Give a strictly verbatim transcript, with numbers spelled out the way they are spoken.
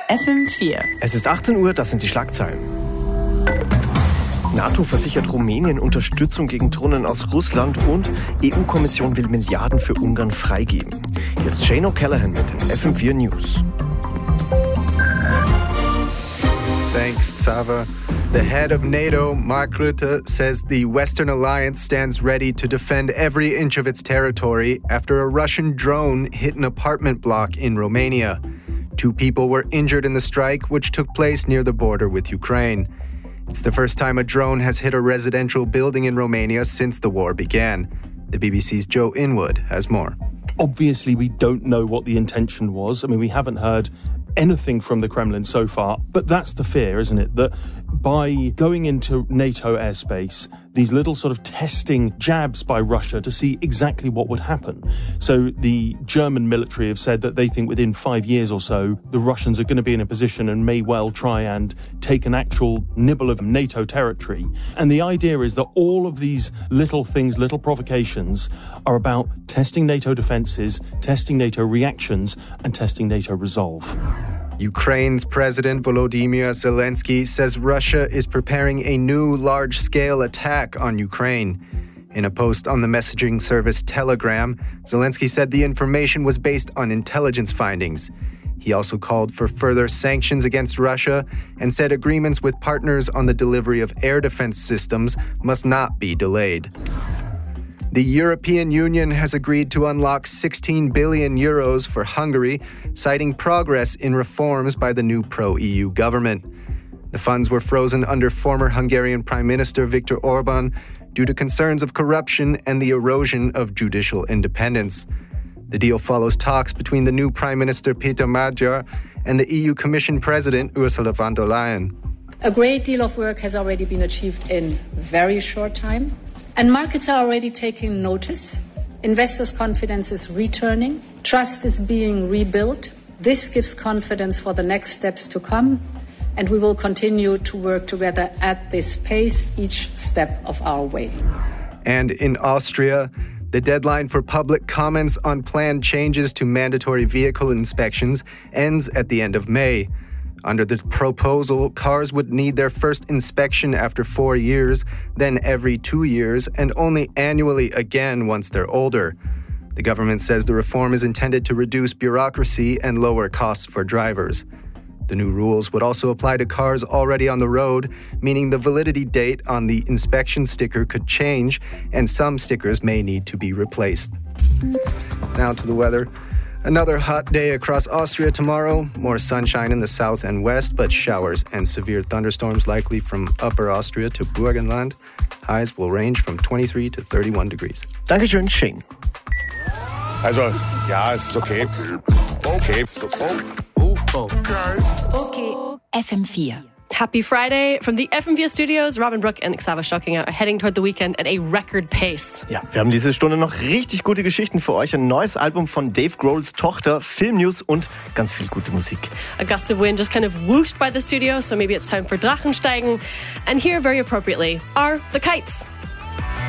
F M vier. Es ist achtzehn Uhr, das sind die Schlagzeilen. NATO versichert Rumänien Unterstützung gegen Drohnen aus Russland und E U-Kommission will Milliarden für Ungarn freigeben. Hier ist Shane O'Callaghan mit den F M vier News. Thanks, Sava. The head of NATO, Mark Rutte, says the Western alliance stands ready to defend every inch of its territory after a Russian drone hit an apartment block in Romania. Two people were injured in the strike, which took place near the border with Ukraine. It's the first time a drone has hit a residential building in Romania since the war began. The B B C's Joe Inwood has more. Obviously, we don't know what the intention was. I mean, we haven't heard anything from the Kremlin so far, but that's the fear, isn't it? That by going into NATO airspace, these little sort of testing jabs by Russia to see exactly what would happen. So the German military have said that they think within five years or so, the Russians are going to be in a position and may well try and take an actual nibble of NATO territory. And the idea is that all of these little things, little provocations, are about testing NATO defences, testing NATO reactions, and testing NATO resolve. Ukraine's President Volodymyr Zelensky says Russia is preparing a new large-scale attack on Ukraine. In a post on the messaging service Telegram, Zelensky said the information was based on intelligence findings. He also called for further sanctions against Russia and said agreements with partners on the delivery of air defense systems must not be delayed. The European Union has agreed to unlock sixteen billion euros for Hungary, citing progress in reforms by the new pro-E U government. The funds were frozen under former Hungarian Prime Minister Viktor Orban due to concerns of corruption and the erosion of judicial independence. The deal follows talks between the new Prime Minister Peter Magyar and the E U Commission President Ursula von der Leyen. A great deal of work has already been achieved in very short time. And markets are already taking notice. Investors' confidence is returning. Trust is being rebuilt. This gives confidence for the next steps to come. And we will continue to work together at this pace, each step of our way. And in Austria, the deadline for public comments on planned changes to mandatory vehicle inspections ends at the end of May. Under the proposal, cars would need their first inspection after four years, then every two years, and only annually again once they're older. The government says the reform is intended to reduce bureaucracy and lower costs for drivers. The new rules would also apply to cars already on the road, meaning the validity date on the inspection sticker could change, and some stickers may need to be replaced. Now to the weather. Another hot day across Austria tomorrow. More sunshine in the south and west, but showers and severe thunderstorms likely from Upper Austria to Burgenland. Highs will range from twenty-three to thirty-one degrees. Dankeschön, Shane. Also, ja, es ist okay. Okay. Oh, okay. Okay. F M vier. Happy Friday from the F M vier Studios. Robin Brooke and Xaver Stockinger are heading toward the weekend at a record pace. Ja, wir haben diese Stunde noch richtig gute Geschichten für euch. Ein neues Album von Dave Grohls Tochter, Filmnews und ganz viel gute Musik. A gust of wind just kind of whooshed by the studio, so maybe it's time for Drachensteigen. And here, very appropriately, are the Kites.